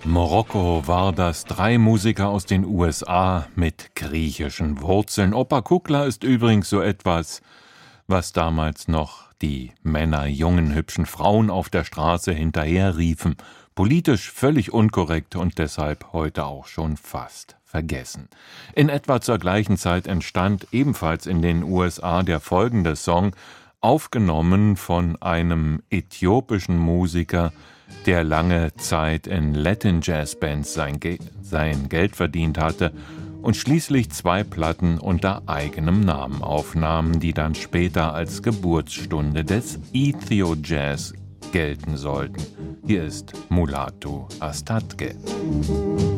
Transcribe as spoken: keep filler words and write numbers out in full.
Morocco war das, drei Musiker aus den U S A mit griechischen Wurzeln. Opa Kukla ist übrigens so etwas, was damals noch die Männer jungen, hübschen Frauen auf der Straße hinterher riefen. Politisch völlig unkorrekt und deshalb heute auch schon fast vergessen. In etwa zur gleichen Zeit entstand ebenfalls in den U S A der folgende Song, aufgenommen von einem äthiopischen Musiker, der lange Zeit in Latin-Jazz-Bands sein, Ge- sein Geld verdient hatte und schließlich zwei Platten unter eigenem Namen aufnahm, die dann später als Geburtsstunde des Ethio-Jazz gelten sollten. Hier ist Mulatu Astatke.